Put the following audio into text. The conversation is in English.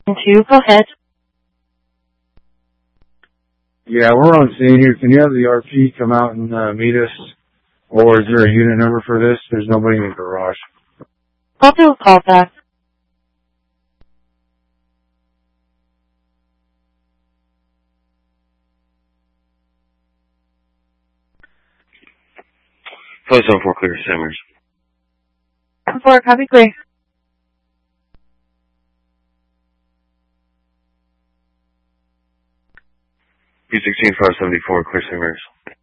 2, go ahead. Yeah, we're on scene here. Can you have the RP come out and meet us? Or is there a unit number for this? There's nobody in the garage. I'll do a call back. Close on 4 clear, Simmers. 4, copy, clear. P16 574, clear Simmers.